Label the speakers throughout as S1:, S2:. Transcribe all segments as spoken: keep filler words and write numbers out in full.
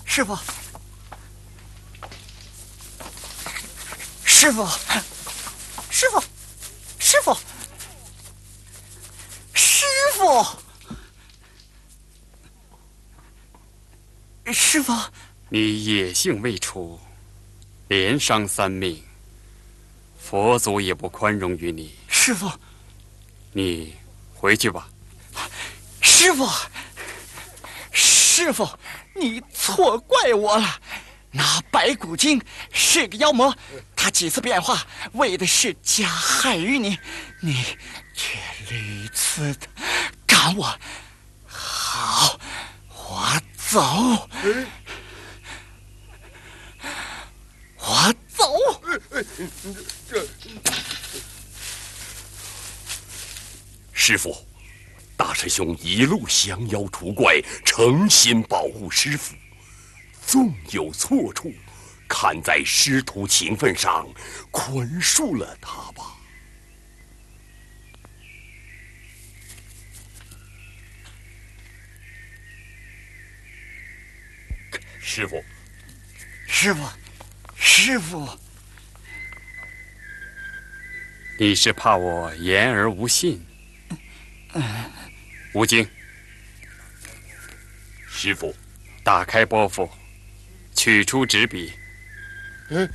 S1: 师傅，师傅，师傅，师傅，师傅，师傅，
S2: 你野性未除，连伤三命，佛祖也不宽容于你。
S1: 师傅，
S2: 你回去吧。
S1: 师傅，师傅，你错怪我了。那白骨精是个妖魔，他几次变化，为的是加害于你，你却屡次的赶我。好，我走，我走。
S3: 师傅，大师兄一路降妖除怪，诚心保护师傅。纵有错处，看在师徒情分上，宽恕了他吧。师傅，
S1: 师傅，师傅，
S2: 你是怕我言而无信？吴京，
S3: 师傅，
S2: 打开包袱，取出纸笔。
S3: 嗯。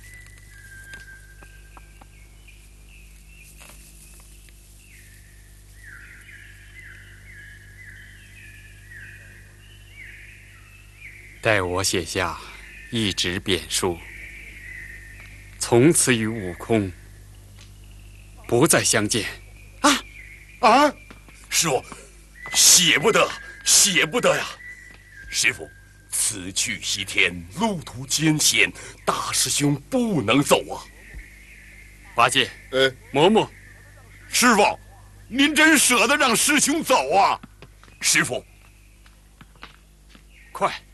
S2: 待我写下一纸贬书，从此与悟空不再相见。
S1: 啊
S3: 啊！师傅，写不得，写不得呀！师傅，此去西天，路途艰险，大师兄不能走啊！
S2: 八戒，
S3: 呃，
S2: 嬷嬷，
S3: 师傅，您真舍得让师兄走啊？师傅，
S2: 快！